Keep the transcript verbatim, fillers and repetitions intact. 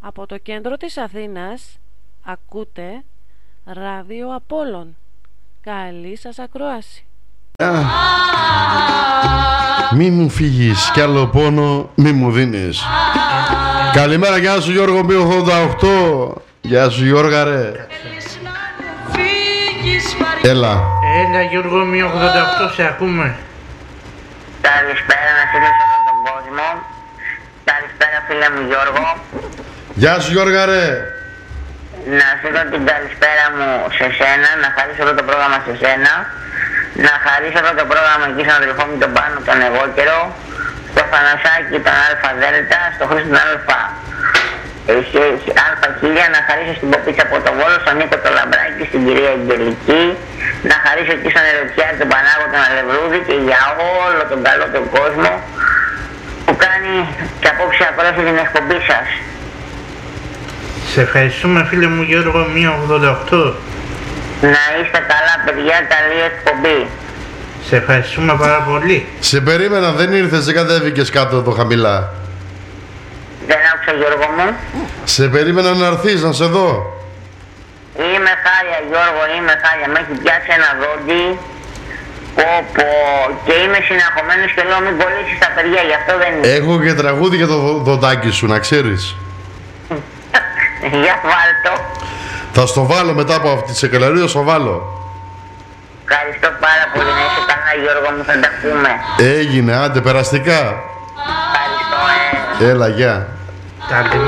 Από το κέντρο της Αθήνας ακούτε Ράδιο Απόλλων. Καλή σας ακρόαση. Μη μου φύγεις κι άλλο πόνο μη μου δίνεις. Καλημέρα, γεια σου Γιώργο μη ογδόντα οκτώ. Γεια σου Γιώργα ρε. Έλα. Έλα Γιώργο μη ογδόντα οκτώ, σε ακούμε. Καλησπέρα να φίλους όλο τον κόσμο. Καλησπέρα φίλε μου Γιώργο. Γεια σου Γιώργα ρε. Να στείλω την καλησπέρα μου σε σένα, να χαρίσω όλο το πρόγραμμα σε σένα. Να χαρίσω όλο το πρόγραμμα εκεί στον αδελφό μου τον Πάνο τον εγώκερο. Στο Φανασάκι τον Αλφα Δέλτα, στο Χρήστο τον Αλφα. Αλφα χίλια, να χαρίσω στην Ποπίτσα από το Βόλο, στον Νίκο το Λαμπράκη, στην κυρία Αγγελική. Να χαρίσω εκεί στον Ερωτιάρη τον Πανάγο τον Αλευρούδη και για όλο τον καλό τον κόσμο που κάνει και απόψε ακολουθεί την εκπομπή σας. Σε ευχαριστούμε φίλε μου Γιώργο μη ογδόντα οκτώ. Να είστε καλά παιδιά, καλή εκπομπή. Σε ευχαριστούμε πάρα πολύ. Σε περίμενα, δεν ήρθες, δεν κατέβηκες κάτω εδώ χαμηλά. Δεν άκουσα Γιώργο μου. Σε περίμενα να έρθεις, να σε δω. Είμαι χάλια Γιώργο, είμαι χάλια. Με έχει πιάσει ένα δόντι. Πω, πω. Και είμαι συναχωμένος και λέω μην κολλήσεις τα παιδιά, γι' αυτό δεν είναι. Έχω και τραγούδι για το δο- δοντάκι σου, να ξέρεις. Για βάλτο. Θα στο βάλω μετά από αυτή τη σεκελαρία, θα στο βάλω. Ευχαριστώ πάρα πολύ, να είσαι καλά Γιώργο μου, θα τα πούμε. Έγινε, άντε περαστικά. Ευχαριστώ, ε. Έλα, γεια. Καλή